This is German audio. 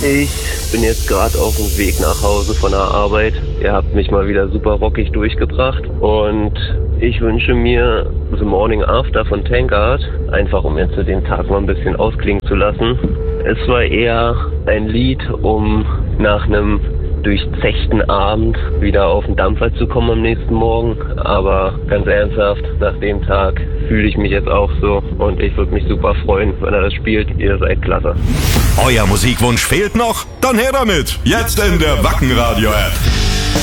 Ich bin jetzt gerade auf dem Weg nach Hause von der Arbeit. Ihr habt mich mal wieder super rockig durchgebracht und ich wünsche mir The Morning After von Tankard, einfach um jetzt den Tag mal ein bisschen ausklingen zu lassen. Es war eher ein Lied, um nach einem durchzechten Abend wieder auf den Dampfer zu kommen am nächsten Morgen. Aber ganz ernsthaft, nach dem Tag fühle ich mich jetzt auch so und ich würde mich super freuen, wenn er das spielt. Ihr seid klasse. Euer Musikwunsch fehlt noch? Dann her damit! Jetzt in der Wacken Radio App.